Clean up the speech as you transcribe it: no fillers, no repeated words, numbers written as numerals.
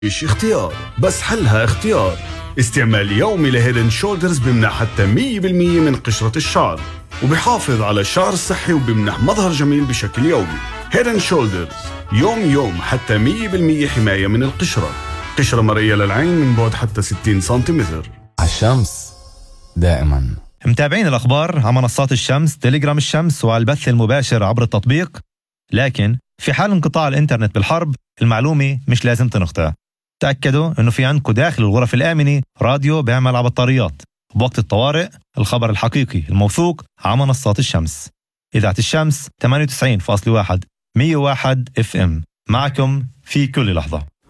مش اختيار بس حلها اختيار. استعمال يومي لهيدن شولدرز بمنح حتى 100% من قشرة الشعر، وبيحافظ على الشعر الصحي وبمنح مظهر جميل بشكل يومي. هيدن شولدرز يوم حتى 100% حماية من القشرة. قشرة مرئية للعين من بعد حتى 60 سنتيمتر. عالشمس دائما. متابعين الأخبار على منصات الشمس، تليجرام الشمس، وعلى البث المباشر عبر التطبيق. لكن في حال انقطاع الإنترنت بالحرب المعلومة مش لازم تنقطع. تأكدوا أنه في عندكم داخل الغرف الآمنة راديو بيعمل على بطاريات. بوقت الطوارئ الخبر الحقيقي الموثوق على منصات الشمس. إذاعة الشمس 98.1 101 FM معكم في كل لحظة.